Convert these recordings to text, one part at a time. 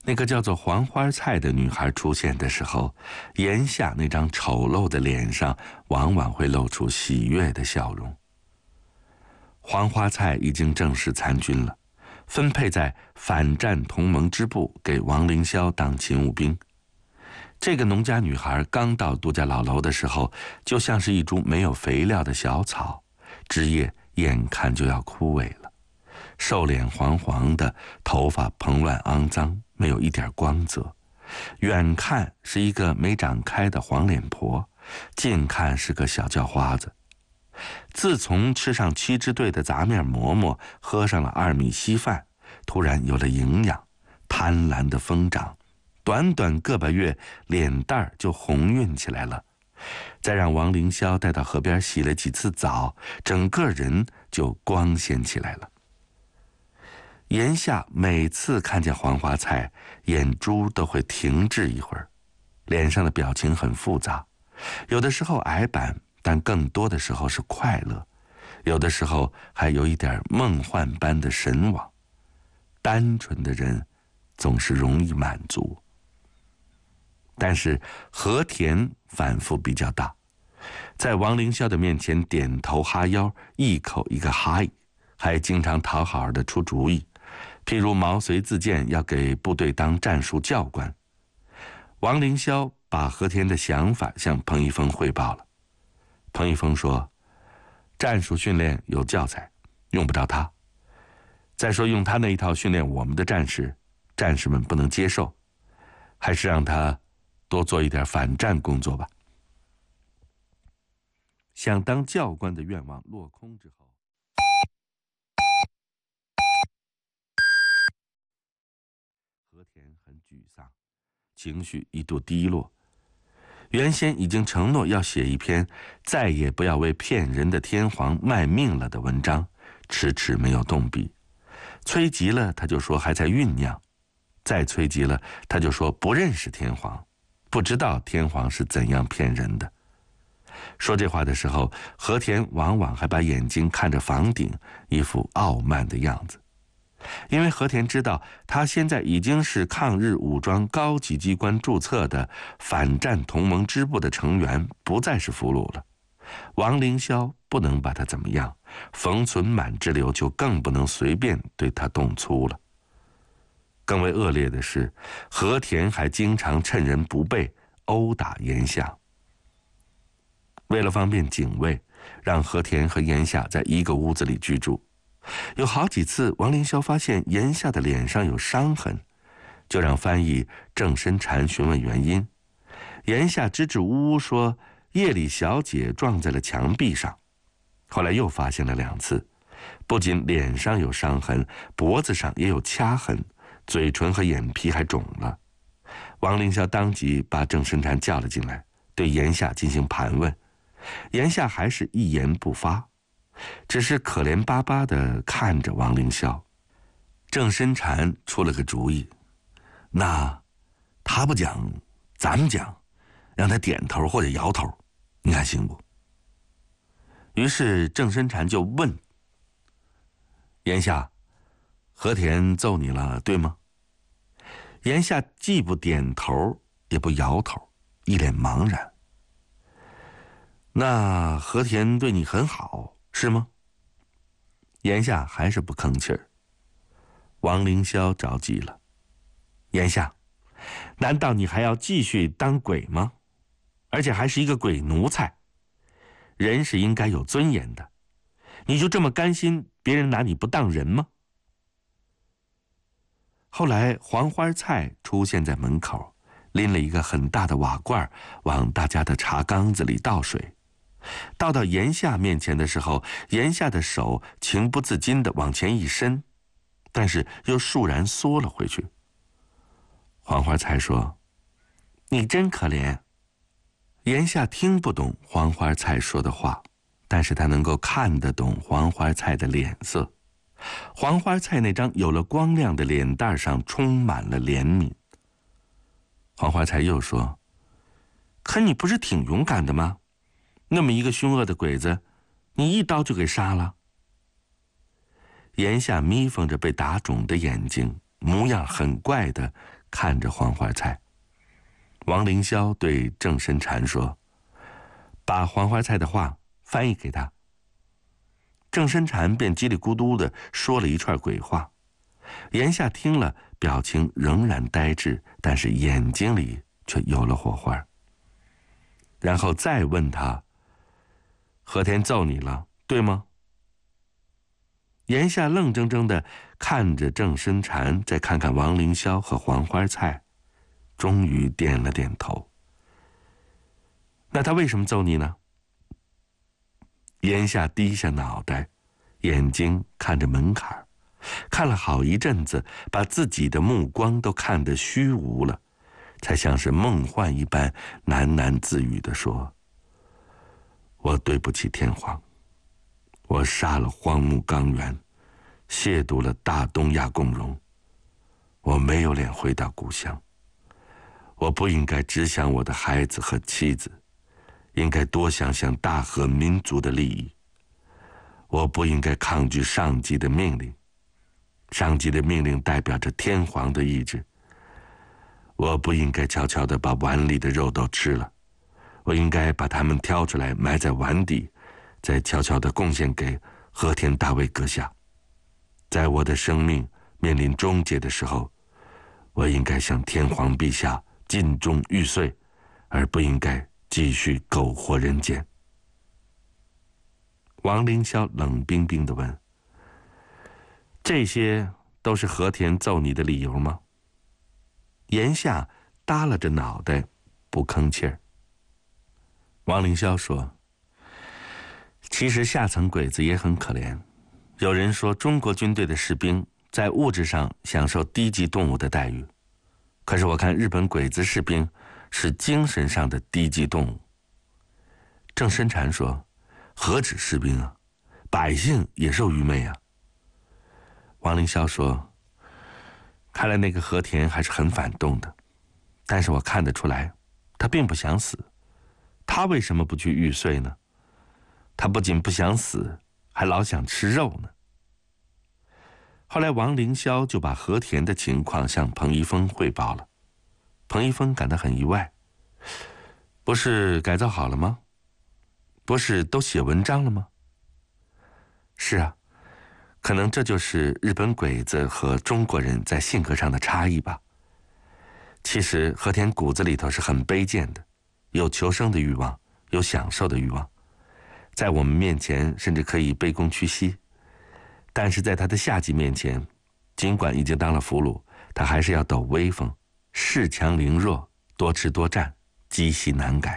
那个叫做黄花菜的女孩出现的时候，檐下那张丑陋的脸上往往会露出喜悦的笑容。黄花菜已经正式参军了，分配在反战同盟支部，给王凌霄当勤务兵。这个农家女孩刚到杜家老楼的时候，就像是一株没有肥料的小草，枝叶眼看就要枯萎了，瘦脸黄黄的，头发蓬乱肮脏，没有一点光泽。远看是一个没长开的黄脸婆，近看是个小叫花子。自从吃上7支队的杂面馍馍，喝上了2米稀饭，突然有了营养，贪婪的疯长，短短个把月，脸蛋就红晕起来了。再让王凌霄带到河边洗了几次澡，整个人就光鲜起来了。檐下每次看见黄花菜，眼珠都会停滞一会儿，脸上的表情很复杂，有的时候矮板，但更多的时候是快乐，有的时候还有一点梦幻般的神往。单纯的人总是容易满足。但是和田反复比较大，在王凌霄的面前点头哈腰，一口一个嗨，还经常讨好的出主意，譬如毛遂自荐要给部队当战术教官。王凌霄把和田的想法向彭一峰汇报了。彭一峰说，战术训练有教材，用不着他。再说用他那一套训练我们的战士，战士们不能接受，还是让他多做一点反战工作吧。想当教官的愿望落空之后，和田很沮丧，情绪一度低落。原先已经承诺要写一篇再也不要为骗人的天皇卖命了的文章，迟迟没有动笔。催急了他就说还在酝酿，再催急了他就说不认识天皇，不知道天皇是怎样骗人的。说这话的时候，和田往往还把眼睛看着房顶，一副傲慢的样子。因为和田知道他现在已经是抗日武装高级机关注册的反战同盟支部的成员，不再是俘虏了。王凌霄不能把他怎么样，冯存满之流就更不能随便对他动粗了。更为恶劣的是，和田还经常趁人不备殴打严夏。为了方便警卫，让和田和严夏在一个屋子里居住。有好几次王凌霄发现严夏的脸上有伤痕，就让翻译郑申禅询问原因。严夏支支吾吾说夜里小姐撞在了墙壁上。后来又发现了2次，不仅脸上有伤痕，脖子上也有掐痕，嘴唇和眼皮还肿了。王凌霄当即把郑申禅叫了进来，对严夏进行盘问。严夏还是一言不发，只是可怜巴巴地看着王凌霄。郑申禅出了个主意，那他不讲咱们讲，让他点头或者摇头，你看行不？于是郑申禅就问严夏，和田揍你了对吗？严夏既不点头也不摇头，一脸茫然。那和田对你很好是吗？严夏还是不吭气儿。王凌霄着急了，严夏，难道你还要继续当鬼吗？而且还是一个鬼奴才。人是应该有尊严的，你就这么甘心别人拿你不当人吗？后来黄花菜出现在门口，拎了一个很大的瓦罐，往大家的茶缸子里倒水。倒到严夏面前的时候，严夏的手情不自禁地往前一伸，但是又倏然缩了回去。黄花菜说，你真可怜。严夏听不懂黄花菜说的话，但是他能够看得懂黄花菜的脸色。黄花菜那张有了光亮的脸蛋上充满了怜悯。黄花菜又说，可你不是挺勇敢的吗？那么一个凶恶的鬼子，你一刀就给杀了。严夏眯缝着被打肿的眼睛，模样很怪的看着黄花菜。王凌霄对郑申禅说：“把黄花菜的话翻译给他。”郑申禅便叽里咕嘟地说了一串鬼话。言夏听了，表情仍然呆滞，但是眼睛里却有了火花。然后再问他：“和田揍你了，对吗？”言夏愣怔怔地看着郑申禅，再看看王凌霄和黄花菜，终于点了点头。那他为什么揍你呢？言夏低下脑袋，眼睛看着门槛，看了好一阵子，把自己的目光都看得虚无了，才像是梦幻一般喃喃自语地说：“我对不起天皇，我杀了荒木纲原，亵渎了大东亚共荣，我没有脸回到故乡，我不应该只想我的孩子和妻子，应该多想想大和民族的利益。我不应该抗拒上级的命令，上级的命令代表着天皇的意志。我不应该悄悄地把碗里的肉都吃了，我应该把它们挑出来埋在碗底，再悄悄地贡献给和田大卫阁下。在我的生命面临终结的时候，我应该向天皇陛下尽忠玉碎，而不应该继续苟活人间。”王凌霄冷冰冰地问：“这些都是和田揍你的理由吗？”言夏耷拉着脑袋，不吭气儿。王凌霄说：“其实下层鬼子也很可怜。有人说中国军队的士兵在物质上享受低级动物的待遇，可是我看日本鬼子士兵是精神上的低级动物。”郑申禅说：“何止士兵啊，百姓也受愚昧啊。”王凌霄说：“看来那个和田还是很反动的，但是我看得出来，他并不想死。他为什么不去玉碎呢？他不仅不想死，还老想吃肉呢。”后来王凌霄就把和田的情况向彭一峰汇报了。彭一峰感到很意外：“不是改造好了吗？不是都写文章了吗？”“是啊，可能这就是日本鬼子和中国人在性格上的差异吧。其实和田骨子里头是很卑贱的，有求生的欲望，有享受的欲望，在我们面前甚至可以卑躬屈膝，但是在他的下级面前，尽管已经当了俘虏，他还是要抖威风，恃强凌弱，多吃多占，积习难改。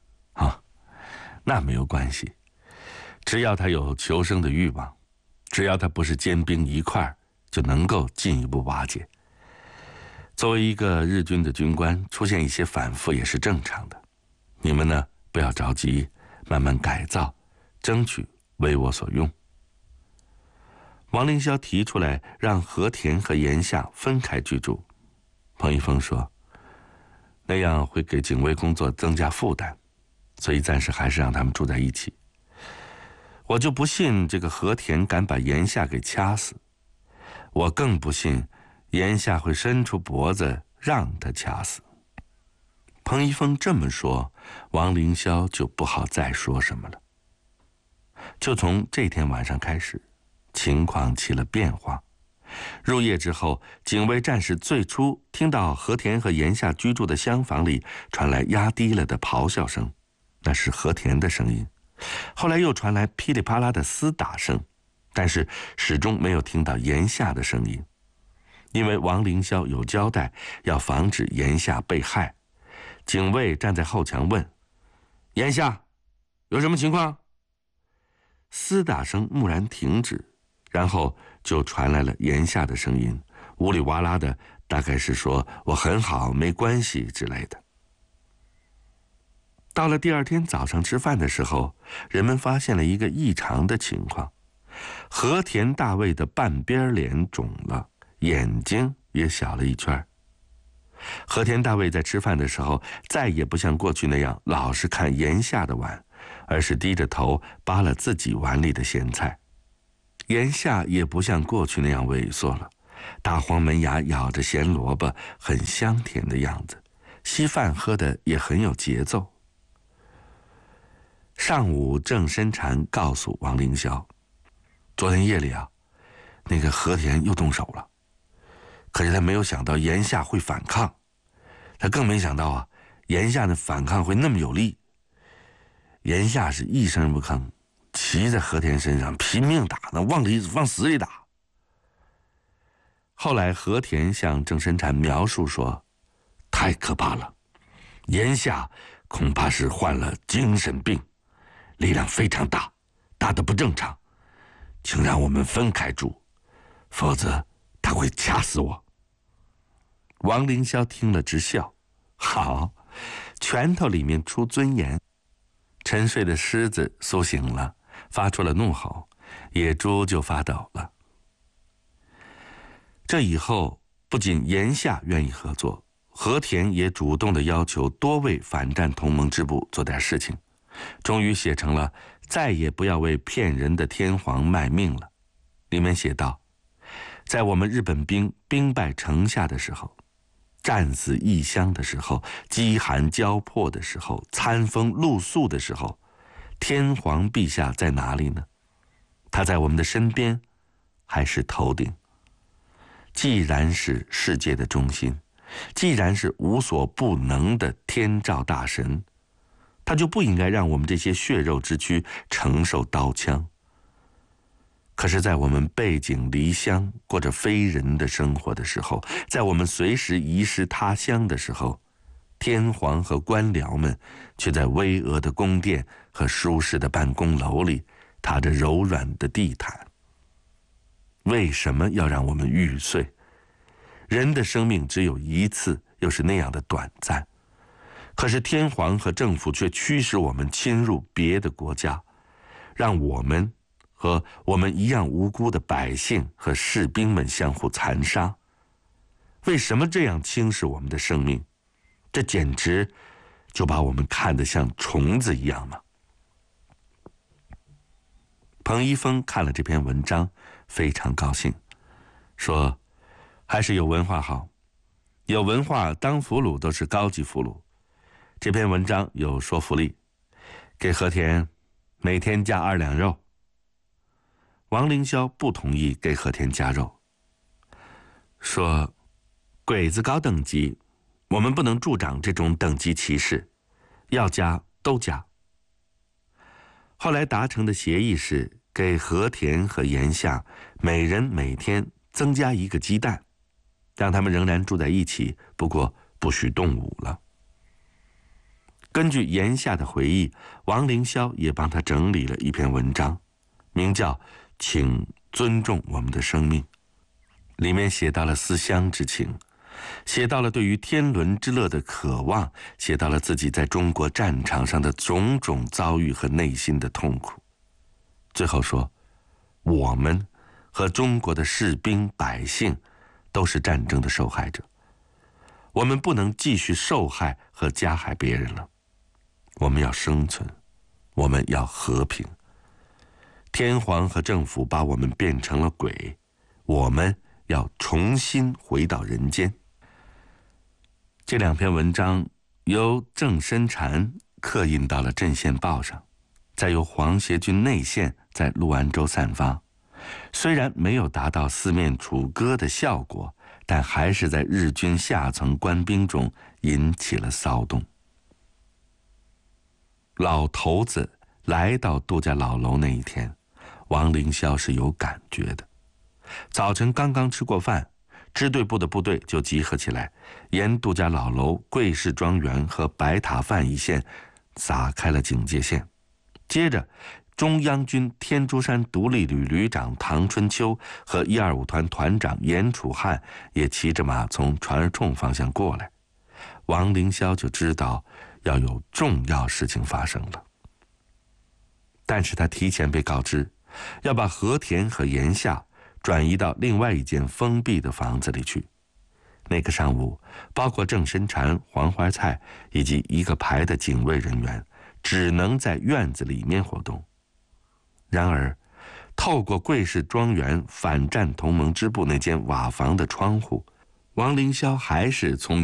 那没有关系，只要他有求生的欲望，只要他不是坚冰一块，就能够进一步瓦解。作为一个日军的军官，出现一些反复也是正常的。你们呢，不要着急，慢慢改造，争取为我所用。”王凌霄提出来让和田和言夏分开居住。彭一峰说：“那样会给警卫工作增加负担，所以暂时还是让他们住在一起。我就不信这个和田敢把言夏给掐死，我更不信言夏会伸出脖子让他掐死。”彭一峰这么说，王凌霄就不好再说什么了。就从这天晚上开始，情况起了变化。入夜之后，警卫战士最初听到和田和言夏居住的厢房里传来压低了的咆哮声，那是和田的声音。后来又传来噼里啪啦的厮打声，但是始终没有听到言夏的声音。因为王凌霄有交代，要防止言夏被害，警卫站在后墙问：“言夏，有什么情况？”厮打声蓦然停止，然后就传来了言夏的声音，呜里哇啦的，大概是说我很好，没关系之类的。到了第二天早上吃饭的时候，人们发现了一个异常的情况：和田大卫的半边脸肿了，眼睛也小了一圈。和田大卫在吃饭的时候，再也不像过去那样老是看言夏的碗，而是低着头扒了自己碗里的咸菜。言夏也不像过去那样萎缩了， 大黄门牙咬着咸萝卜，很香甜的样子，稀饭喝的也很有节奏。上午，郑申禅告诉王凌霄，昨天夜里啊，那个和田又动手了，可是他没有想到炎夏会反抗，他更没想到啊，炎夏的反抗会那么有力。炎夏是一声不吭，骑在和田身上拼命打，那往死里打。后来和田向郑申禅描述说，太可怕了，炎夏恐怕是患了精神病，力量非常大，大得不正常，请让我们分开住，否则他会掐死我。王凌霄听了直笑，好，拳头里面出尊严。沉睡的狮子苏醒了，发出了怒吼，野猪就发抖了。这以后，不仅炎夏愿意合作，和田也主动地要求多位反战同盟支部做点事情，终于写成了再也不要为骗人的天皇卖命了。里面写道，在我们日本兵兵败城下的时候，战死异乡的时候，饥寒交迫的时候，餐风露宿的时候，天皇陛下在哪里呢？他在我们的身边，还是头顶？既然是世界的中心，既然是无所不能的天照大神，他就不应该让我们这些血肉之躯承受刀枪。可是在我们背井离乡，过着非人的生活的时候，在我们随时遗失他乡的时候，天皇和官僚们却在巍峨的宫殿和舒适的办公楼里踏着柔软的地毯。为什么要让我们玉碎？人的生命只有一次，又是那样的短暂。可是天皇和政府却驱使我们侵入别的国家，让我们和我们一样无辜的百姓和士兵们相互残杀。为什么这样轻视我们的生命？这简直就把我们看得像虫子一样吗？彭一峰看了这篇文章，非常高兴，说还是有文化好，有文化当俘虏都是高级俘虏。这篇文章有说服力，给和田每天加2两肉。王凌霄不同意给和田加肉，说鬼子高等级，我们不能助长这种等级歧视，要加都加。后来达成的协议是给和田和炎夏每人每天增加1个鸡蛋，让他们仍然住在一起，不过不许动武了。根据炎夏的回忆，王凌霄也帮他整理了一篇文章，名叫《请尊重我们的生命》，里面写到了思乡之情，写到了对于天伦之乐的渴望，写到了自己在中国战场上的种种遭遇和内心的痛苦。最后说，我们和中国的士兵百姓都是战争的受害者，我们不能继续受害和加害别人了，我们要生存，我们要和平。天皇和政府把我们变成了鬼，我们要重新回到人间。这2篇文章由郑申禅刻印到了镇县报上，再由黄协军内线在陆安州散发。虽然没有达到四面楚歌的效果，但还是在日军下层官兵中引起了骚动。老头子来到杜家老楼那一天，王凌霄是有感觉的。早晨刚刚吃过饭，支队部的部队就集合起来，沿杜家老楼、桂市庄园和白塔饭一线撒开了警戒线。接着中央军天竺山独立旅旅长唐春秋和125团团长严楚汉也骑着马从船儿冲方向过来。王凌霄就知道要有重要事情发生了，但是他提前被告知要把和田和炎夏转移到另外一间封闭的房子里去。那个上午，包括郑申禅、黄怀菜以及1个排的警卫人员只能在院子里面活动。然而透过桂氏庄园反战同盟支部那间瓦房的窗户，王凌霄还是从